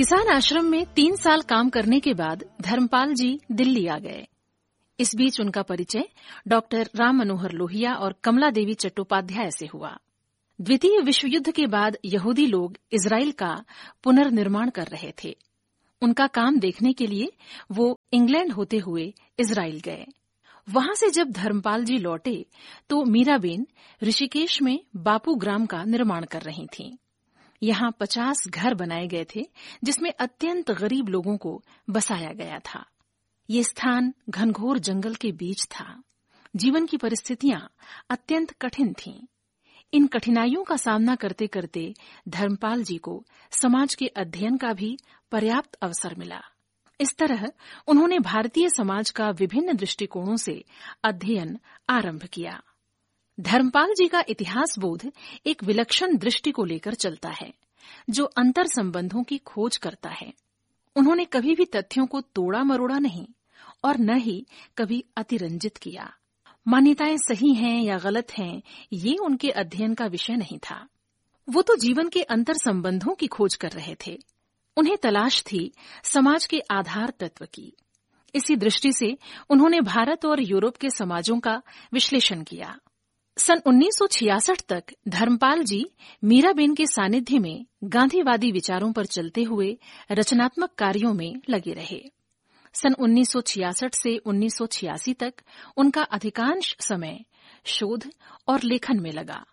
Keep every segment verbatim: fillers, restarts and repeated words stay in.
किसान आश्रम में तीन साल काम करने के बाद धर्मपाल जी दिल्ली आ गए। इस बीच उनका परिचय डॉक्टर राम मनोहर लोहिया और कमला देवी चट्टोपाध्याय से हुआ। द्वितीय विश्व युद्ध के बाद यहूदी लोग इजराइल का पुनर्निर्माण कर रहे थे। उनका काम देखने के लिए वो इंग्लैंड होते हुए इजराइल गए। वहां से जब धर्मपाल जी लौटे तो मीराबेन ऋषिकेश में बापू ग्राम का निर्माण कर रही थीं। यहाँ पचास घर बनाए गए थे जिसमें अत्यंत गरीब लोगों को बसाया गया था। ये स्थान घनघोर जंगल के बीच था। जीवन की परिस्थितियां अत्यंत कठिन थीं। इन कठिनाइयों का सामना करते करते धर्मपाल जी को समाज के अध्ययन का भी पर्याप्त अवसर मिला। इस तरह उन्होंने भारतीय समाज का विभिन्न दृष्टिकोणों से अध्ययन आरंभ किया। धर्मपाल जी का इतिहास बोध एक विलक्षण दृष्टि को लेकर चलता है, जो अंतर संबंधों की खोज करता है। उन्होंने कभी भी तथ्यों को तोड़ा मरोड़ा नहीं और न ही कभी अतिरंजित किया। मान्यताएं सही हैं या गलत हैं, ये उनके अध्ययन का विषय नहीं था। वो तो जीवन के अंतर संबंधों की खोज कर रहे थे। उन्हें तलाश थी समाज के आधार तत्व की। इसी दृष्टि से उन्होंने भारत और यूरोप के समाजों का विश्लेषण किया। सन उन्नीस सौ छियासठ तक धर्मपाल जी मीराबेन के सानिध्य में गांधीवादी विचारों पर चलते हुए रचनात्मक कार्यों में लगे रहे। सन उन्नीस सौ छियासठ से उन्नीस सौ छियासी तक उनका अधिकांश समय शोध और लेखन में लगा।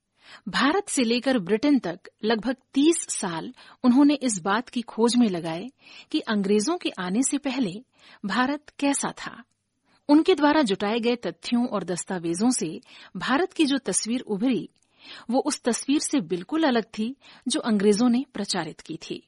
भारत से लेकर ब्रिटेन तक लगभग तीस साल उन्होंने इस बात की खोज में लगाए कि अंग्रेजों के आने से पहले भारत कैसा था। उनके द्वारा जुटाए गए तथ्यों और दस्तावेजों से भारत की जो तस्वीर उभरी, वो उस तस्वीर से बिल्कुल अलग थी जो अंग्रेजों ने प्रचारित की थी।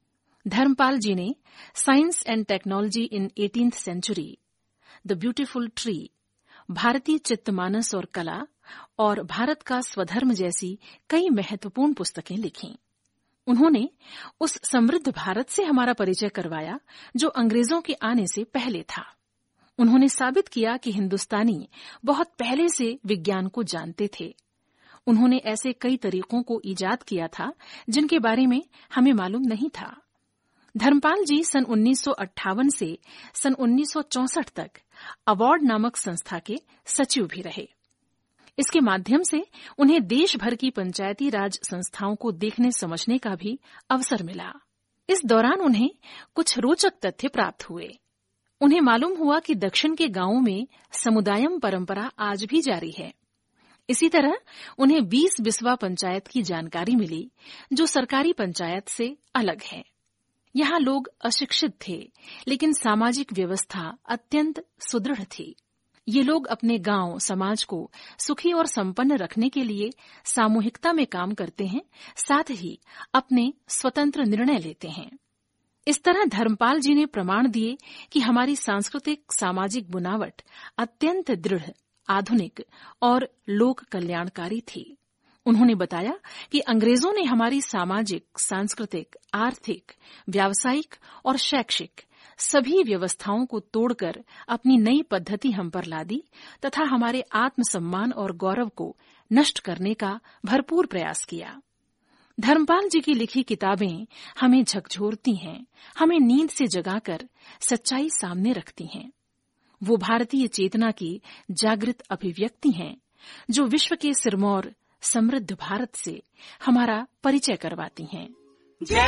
धर्मपाल जी ने science and technology in eighteenth century, the beautiful tree, भारतीय चित्तमानस और कला और भारत का स्वधर्म जैसी कई महत्वपूर्ण पुस्तकें लिखीं। उन्होंने उस समृद्ध भारत से हमारा परिचय करवाया जो अंग्रेजों के आने से पहले था। उन्होंने साबित किया कि हिंदुस्तानी बहुत पहले से विज्ञान को जानते थे। उन्होंने ऐसे कई तरीकों को ईजाद किया था जिनके बारे में हमें मालूम नहीं था। धर्मपाल जी सन उन्नीस सौ अट्ठावन से सन उन्नीस सौ चौसठ तक अवार्ड नामक संस्था के सचिव भी रहे। इसके माध्यम से उन्हें देश भर की पंचायती राज संस्थाओं को देखने समझने का भी अवसर मिला। इस दौरान उन्हें कुछ रोचक तथ्य प्राप्त हुए। उन्हें मालूम हुआ कि दक्षिण के गांवों में समुदायम परंपरा आज भी जारी है। इसी तरह उन्हें बीस बिस्वा पंचायत की जानकारी मिली जो सरकारी पंचायत से अलग है। यहाँ लोग अशिक्षित थे, लेकिन सामाजिक व्यवस्था अत्यंत सुदृढ़ थी। ये लोग अपने गांव समाज को सुखी और संपन्न रखने के लिए सामूहिकता में काम करते हैं, साथ ही अपने स्वतंत्र निर्णय लेते हैं। इस तरह धर्मपाल जी ने प्रमाण दिए कि हमारी सांस्कृतिक सामाजिक बुनावट अत्यंत दृढ़, आधुनिक और लोक कल्याणकारी थी। उन्होंने बताया कि अंग्रेजों ने हमारी सामाजिक, सांस्कृतिक, आर्थिक, व्यावसायिक और शैक्षिक सभी व्यवस्थाओं को तोड़कर अपनी नई पद्धति हम पर ला दी तथा हमारे आत्मसम्मान और गौरव को नष्ट करने का भरपूर प्रयास किया। धर्मपाल जी की लिखी किताबें हमें झकझोरती हैं, हमें नींद से जगाकर सच्चाई सामने रखती हैं। वो भारतीय चेतना की जागृत अभिव्यक्ति हैं जो विश्व के सिरमौर समृद्ध भारत से हमारा परिचय करवाती हैं।